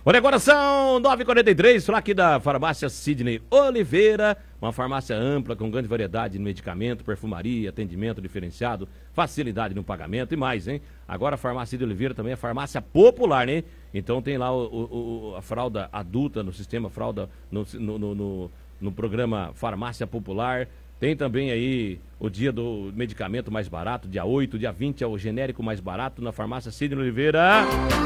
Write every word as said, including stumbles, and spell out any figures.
Olha, agora são nove e quarenta e três, falar aqui da farmácia Sidney Oliveira, uma farmácia ampla com grande variedade de medicamento, perfumaria, atendimento diferenciado, facilidade no pagamento e mais, hein? Agora a farmácia Sidney Oliveira também é farmácia popular, né? Então tem lá o, o, o, a fralda adulta no sistema fralda, no, no, no, no, no programa Farmácia Popular. Tem também aí o dia do medicamento mais barato, dia oito, dia vinte é o genérico mais barato na farmácia Sidney Oliveira.